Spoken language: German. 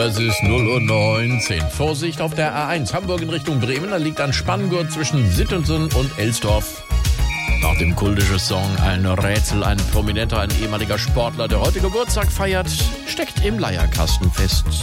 Es ist 0:19 Uhr. Vorsicht auf der A1 Hamburg in Richtung Bremen. Da liegt ein Spanngurt zwischen Sittensen und Elsdorf. Nach dem kultischen Song ein Rätsel, ein Prominenter, ein ehemaliger Sportler, der heute Geburtstag feiert, steckt im Leierkasten fest.